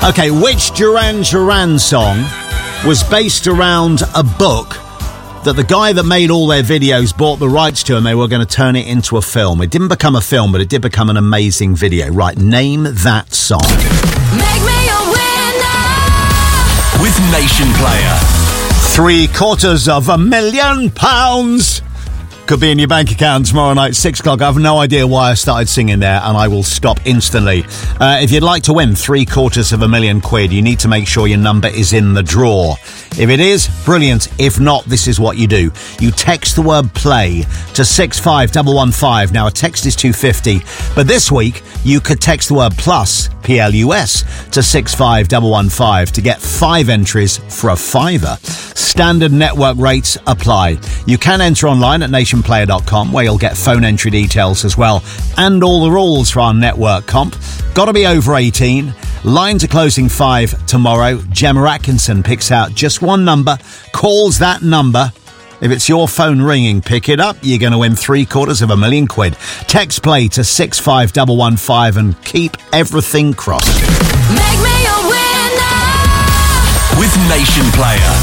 Okay, which Duran Duran song was based around a book that the guy that made all their videos bought the rights to, and they were going to turn it into a film? It didn't become a film, but it did become an amazing video. Right, name that song. Make me a winner with Nation Player. £750,000 could be in your bank account tomorrow night, 6 o'clock. I have no idea why I started singing there, and I will stop instantly. If you'd like to win £750,000, you need to make sure your number is in the draw. If it is, brilliant. If not, this is what you do. You text the word play to 65115. Now, a text is £2.50, but this week you could text the word plus, PLUS, to 65115 to get 5 entries for a £5. Standard network rates apply. You can enter online at nationplayer.com, where you'll get phone entry details as well, and all the rules for our network comp. Got to be over 18. Lines are closing 5 tomorrow. Gemma Atkinson picks out just one number, calls that number. If it's your phone ringing, pick it up. You're going to win £750,000. Text play to 65115 and keep everything crossed. Make me a winner with Nation Player.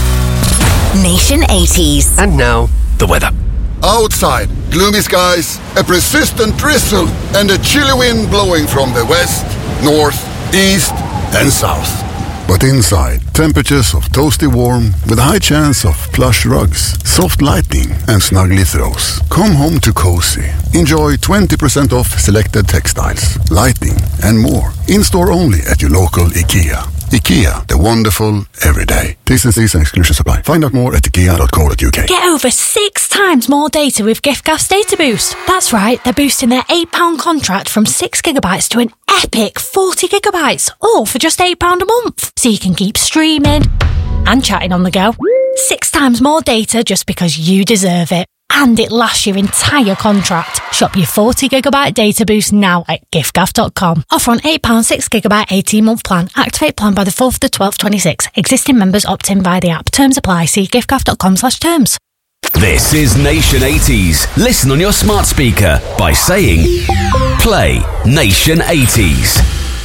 Nation 80s. And now, the weather. Outside, gloomy skies, a persistent drizzle, and a chilly wind blowing from the west, north, east, and south. But inside, temperatures of toasty warm with a high chance of plush rugs, soft lighting, and snuggly throws. Come home to cozy. Enjoy 20% off selected textiles, lighting, and more. In-store only at your local IKEA. IKEA, the wonderful everyday. T's and C's and exclusions apply. Find out more at ikea.co.uk. Get over 6 times more data with giffgaff's Data Boost. That's right, they're boosting their £8 contract from 6 gigabytes to an epic 40 gigabytes, all for just £8 a month. So you can keep streaming and chatting on the go. 6 times more data just because you deserve it. And it lasts your entire contract. Shop your 40 gigabyte data boost now at giffgaff.com. Offer on £8 6 gigabyte 18-month plan. Activate plan by the 4th to 12th 26. Existing members opt in via the app. Terms apply. See giffgaff.com/terms. This is Nation 80s. Listen on your smart speaker by saying play Nation 80s.